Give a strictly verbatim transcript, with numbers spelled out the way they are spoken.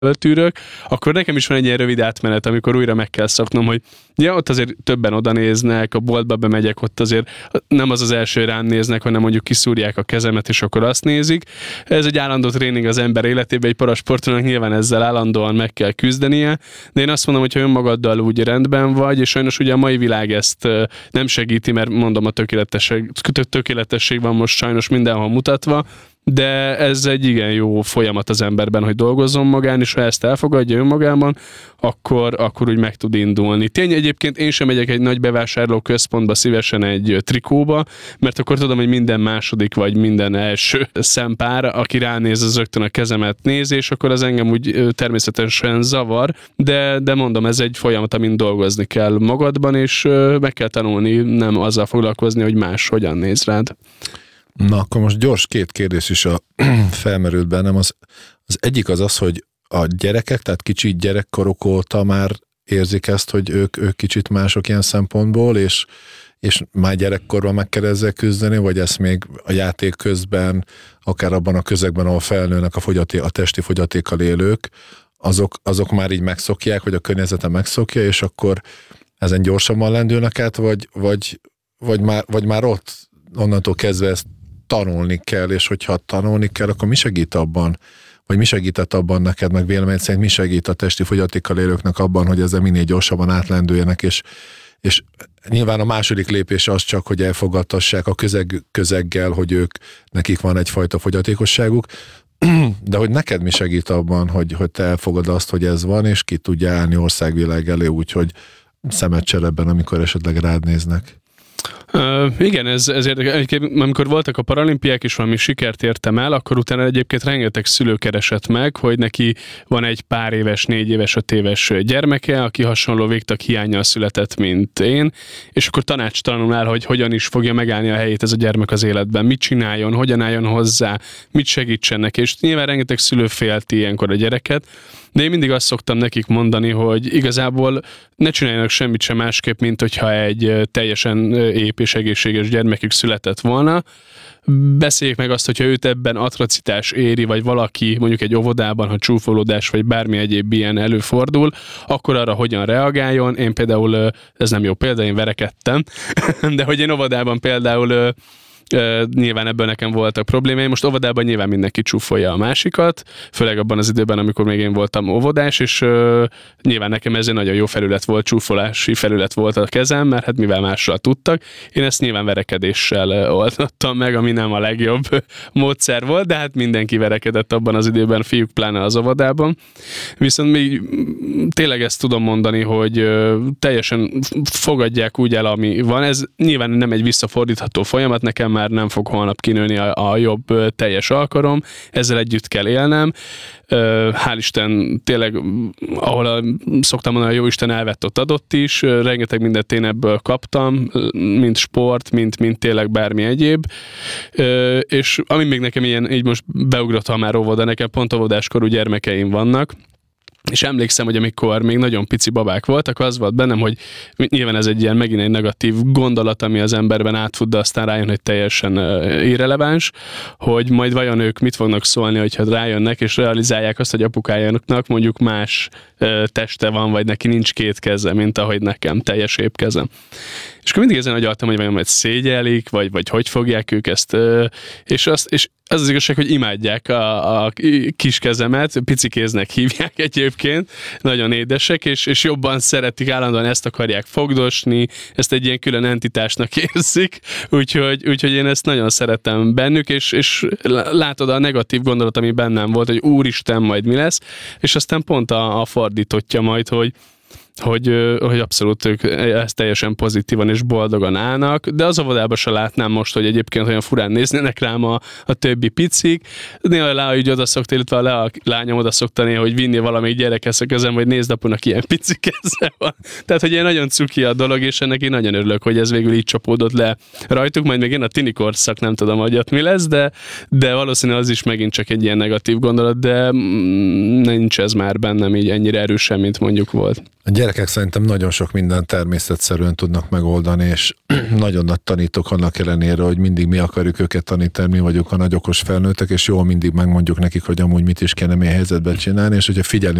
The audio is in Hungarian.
tűrök, akkor nekem is van egy ilyen rövid átmenet, amikor újra meg kell szoknom, hogy ja, ott azért többen oda néznek, a boltba bemegyek, ott azért nem az az első, rám néznek, hanem mondjuk kiszúrják a kezemet, és akkor azt nézik. Ez egy állandó tréning az ember életében, egy parasportolónak nyilván ezzel állandóan meg kell küzdenie, de én azt mondom, hogy ha önmagaddal úgy rendben vagy, és sajnos ugye a mai világ ezt nem segíti, mert mondom, a tökéletesség, tökéletesség van most sajnos mindenhol mutatva, de ez egy igen jó folyamat az emberben, hogy dolgozzon magán, és ha ezt elfogadja önmagában, akkor, akkor úgy meg tud indulni. Tény egyébként én sem megyek egy nagy bevásárló központba szívesen egy trikóba, mert akkor tudom, hogy minden második vagy minden első szempár, aki ránéz, az rögtön a kezemet néz, és akkor az engem úgy természetesen zavar, de, de mondom, ez egy folyamat, amin dolgozni kell magadban, és meg kell tanulni, nem azzal foglalkozni, hogy más hogyan néz rád. Na, akkor most gyors két kérdés is a felmerült bennem. Az, az egyik az az, hogy a gyerekek, tehát kicsi gyerekkorok óta már érzik ezt, hogy ők, ők kicsit mások ilyen szempontból, és, és már gyerekkorban meg kell ezzel küzdeni, vagy ezt még a játék közben, akár abban a közegben, ahol felnőnek a, fogyaté, a testi fogyatékkal élők, azok, azok már így megszokják, vagy a környezete megszokja, és akkor ezen gyorsabban lendülnek át, vagy, vagy, vagy, már, vagy már ott onnantól kezdve ezt tanulni kell, és hogyha tanulni kell, akkor mi segít abban, vagy mi segített abban neked, meg vélemény szerint mi segít a testi fogyatékkal élőknek abban, hogy ezzel minél gyorsabban átlendüljenek, és, és nyilván a második lépés az csak, hogy elfogadtassák a közeg, közeggel, hogy ők, nekik van egyfajta fogyatékosságuk, de hogy neked mi segít abban, hogy, hogy te elfogad azt, hogy ez van, és ki tudja állni országvilág elé úgy, hogy szemet cserebben, amikor esetleg rád néznek. Uh, igen, ez, ez érdekes. Amikor voltak a paralimpiák és valami sikert értem el, akkor utána egyébként rengeteg szülő keresett meg, hogy neki van egy pár éves, négy éves, öt éves gyermeke, aki hasonló végtag hiánnyal született, mint én, és akkor tanácstalanul áll, hogy hogyan is fogja megállni a helyét ez a gyermek az életben, mit csináljon, hogyan álljon hozzá, mit segítsen neki, és nyilván rengeteg szülő félti ilyenkor a gyereket, de én mindig azt szoktam nekik mondani, hogy igazából ne csináljanak semmit sem másképp, mint hogyha egy teljesen ép és egészséges gyermekük született volna. Beszéljék meg azt, hogyha őt ebben atrocitás éri, vagy valaki mondjuk egy óvodában, ha csúfolódás, vagy bármi egyéb ilyen előfordul, akkor arra hogyan reagáljon. Én például, ez nem jó példa, én verekedtem, de hogy én óvodában például Uh, nyilván ebből nekem voltak problémáim. Most óvodában nyilván mindenki csúfolja a másikat, főleg abban az időben, amikor még én voltam óvodás, és uh, nyilván nekem ez egy nagyon jó felület volt, csúfolási felület volt a kezem, mert hát mivel mással tudtak. Én ezt nyilván verekedéssel uh, oldottam meg, ami nem a legjobb módszer volt, de hát mindenki verekedett abban az időben, fiúk pláne az óvodában. Viszont még tényleg ezt tudom mondani, hogy uh, teljesen fogadják úgy el, ami van. Ez nyilván nem egy visszafordítható folyamat, nekem már nem fog holnap kinőni a, a jobb teljes alkarom, ezzel együtt kell élnem. Hál' Isten, tényleg, ahol a, szoktam mondani, a Jóisten elvett, ott adott is, rengeteg mindent én ebből kaptam, mint sport, mint, mint tényleg bármi egyéb, és ami még nekem ilyen, így most beugrott, ha már óvoda, nekem pont óvodáskorú gyermekeim vannak, és emlékszem, hogy amikor még nagyon pici babák voltak, az volt bennem, hogy nyilván ez egy ilyen megint egy negatív gondolat, ami az emberben átfut, de aztán rájön, hogy teljesen uh, irreleváns, hogy majd vajon ők mit fognak szólni, hogyha rájönnek, és realizálják azt, hogy apukájának mondjuk más uh, teste van, vagy neki nincs két keze, mint ahogy nekem, teljes épp kezem. És akkor mindig ezen agyaltam, hogy vajon majd szégyelik, vagy, vagy hogy fogják ők ezt, uh, és, azt, és az az igazság, hogy imádják a, a kis kezemet, picikéznek hívják egyébként, nagyon édesek, és, és jobban szeretik, állandóan ezt akarják fogdosni, ezt egy ilyen külön entitásnak érzik, úgyhogy, úgyhogy én ezt nagyon szeretem bennük, és, és látod a negatív gondolat, ami bennem volt, hogy úristen, majd mi lesz, és aztán pont a, a fordítottja majd, hogy Hogy, hogy abszolút ők ezt teljesen pozitívan és boldogan állnak, de az óvodában se látnám most, hogy egyébként olyan furán néznének rám a, a többi picik. Néha Lea így oda szokta, illetve a Lea lányom oda szokta, hogy vinni valamelyik gyerekhez a közem, hogy nézd, apunak ilyen pici keze van. Tehát, hogy ilyen nagyon cuki a dolog, és ennek én nagyon örülök, hogy ez végül így csapódott le rajtuk, majd még én a tini korszak, nem tudom, hogy ott mi lesz, de, de valószínűleg az is megint csak egy ilyen negatív gondolat, de nincs ez már bennem így ennyire erősen, mint mondjuk volt. A gyerekek szerintem nagyon sok mindent természetszerűen tudnak megoldani, és nagyon nagy tanítok annak ellenére, hogy mindig mi akarjuk őket tanítani, mi vagyunk a nagy okos felnőttek, és jól mindig megmondjuk nekik, hogy amúgy mit is kéne milyen helyzetben csinálni, és hogyha figyelünk